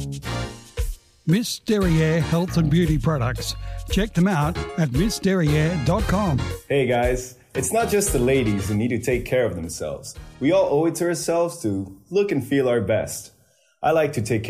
Miss Derriere Health and Beauty Products. Check them out at missderriere.com. Hey guys, it's not just the ladies who need to take care of themselves. We all owe it to ourselves to look and feel our best. I like to take care